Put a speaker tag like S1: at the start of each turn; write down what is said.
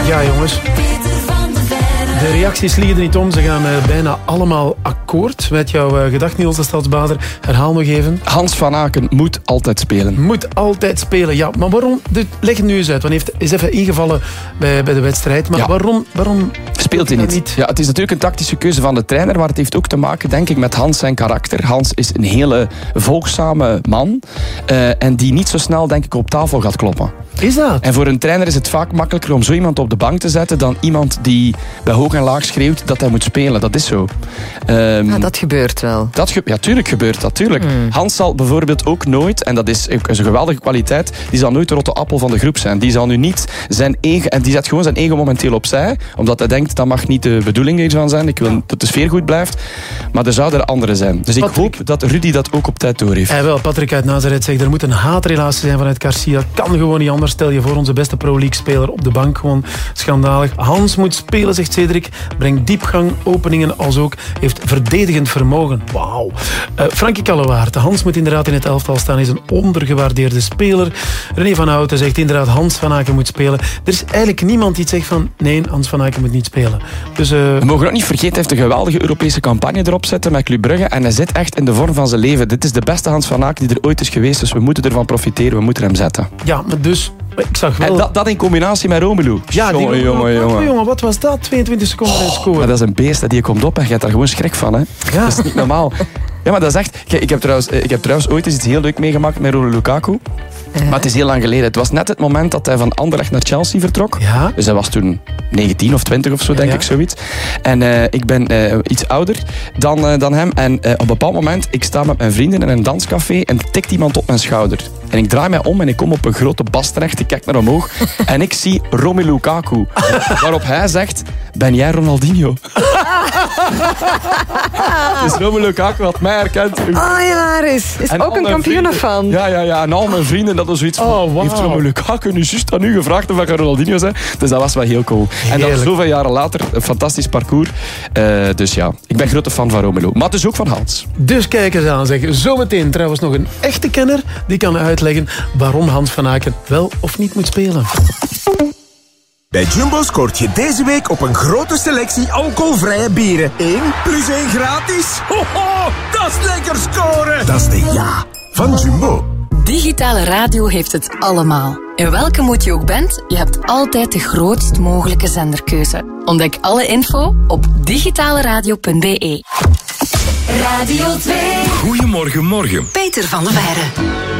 S1: Ja, jongens. De reacties liegen er niet om. Ze gaan bijna allemaal akkoord. Met jouw gedacht, Niels de Stadsbader. Herhaal nog even.
S2: Hans van Aken moet altijd spelen.
S1: Moet altijd spelen, ja. Maar waarom? Leg het nu eens uit. Want hij is even ingevallen bij de wedstrijd. Maar waarom
S2: speelt hij niet? Ja, het is natuurlijk een tactische keuze van de trainer. Maar het heeft ook te maken, denk ik, met Hans zijn karakter. Hans is een hele volgzame man. En die niet zo snel, denk ik, op tafel gaat kloppen.
S1: Is dat?
S2: En voor een trainer is het vaak makkelijker om zo iemand op de bank te zetten dan iemand die bij hoog en laag schreeuwt dat hij moet spelen. Dat is zo.
S3: Dat gebeurt wel.
S2: Ja, tuurlijk gebeurt dat. Tuurlijk. Hans zal bijvoorbeeld ook nooit, en dat is een geweldige kwaliteit, die zal nooit de rotte appel van de groep zijn. Die zal nu niet zijn eigen, en die zet gewoon zijn ego momenteel opzij, omdat hij denkt, dat mag niet de bedoeling hiervan zijn. Ik wil dat de sfeer goed blijft. Maar er zouden er anderen zijn. Dus ik hoop dat Rudy dat ook op tijd door heeft.
S1: Wel, Patrick uit Nazareth zegt, er moet een haatrelatie zijn vanuit Garcia. Kan gewoon niet anders. Stel je voor, onze beste Pro League speler op de bank. Gewoon schandalig. Hans moet spelen, zegt Cedric. Brengt diepgang, openingen als ook. Heeft verdedigend vermogen. Wauw. Frankie Kallewaard. Hans moet inderdaad in het elftal staan. Is een ondergewaardeerde speler. René van Houten zegt inderdaad, Hans van Aken moet spelen. Er is eigenlijk niemand die zegt van, nee, Hans van Aken moet niet spelen. Dus,
S2: we mogen ook niet vergeten, hij heeft een geweldige Europese campagne erop zetten met Club Brugge. En hij zit echt in de vorm van zijn leven. Dit is de beste Hans van Aken die er ooit is geweest. Dus we moeten ervan profiteren. We moeten hem zetten.
S1: Ja, maar dus... Ik zag wel...
S2: En dat in combinatie met Romelu.
S1: Ja, jongen. Wat was dat? 22 seconden en scoren.
S2: Maar dat is een beest, die komt op en je hebt daar gewoon schrik van. Hè? Ja. Dat is niet normaal. Ja, maar dat is echt... Kijk, ik heb trouwens ooit eens iets heel leuk meegemaakt met Romelu Lukaku. Maar het is heel lang geleden. Het was net het moment dat hij van Anderlecht naar Chelsea vertrok.
S1: Ja.
S2: Dus hij was toen 19 of 20 of zo, denk ik, zoiets. En ik ben iets ouder dan hem. En op een bepaald moment, ik sta met mijn vrienden in een danscafé en tikt iemand op mijn schouder. En ik draai mij om en ik kom op een grote bas terecht. Ik kijk naar omhoog en ik zie Romelu Lukaku. Waarop hij zegt, ben jij Ronaldinho? Dus Romelu Lukaku had mij herkend.
S3: Hilarisch. Is ook een kampioenenfan.
S2: Ja. En al mijn vrienden, dat was zoiets van, heeft Romelu Lukaku nu juist aan u gevraagd of ik Ronaldinho zei? Dus dat was wel heel cool.
S1: Heerlijk.
S2: En dan zoveel jaren later, een fantastisch parcours. Dus ja, ik ben grote fan van Romelu. Maar dus ook van Hans.
S1: Dus kijk eens aan, zeg. Zometeen trouwens nog een echte kenner die kan uitleggen waarom Hans van Aken wel of niet moet spelen.
S4: Bij Jumbo scoort je deze week op een grote selectie alcoholvrije bieren. 1 + 1 gratis. Ho, ho, dat is lekker scoren. Dat is de ja van Jumbo.
S5: Digitale radio heeft het allemaal. In welke moed je ook bent, je hebt altijd de grootst mogelijke zenderkeuze. Ontdek alle info op digitaleradio.be.
S6: Radio 2.
S7: Goedemorgen, morgen.
S5: Peter van der Weijden.